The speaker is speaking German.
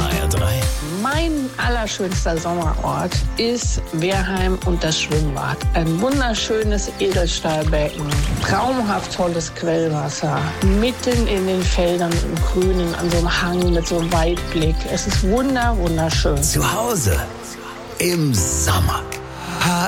HR3. Mein allerschönster Sommerort ist Wehrheim und das Schwimmbad. Ein wunderschönes Edelstahlbecken, traumhaft tolles Quellwasser, mitten in den Feldern im Grünen an so einem Hang mit so einem Weitblick. Es ist wunderschön. Zu Hause im Sommer.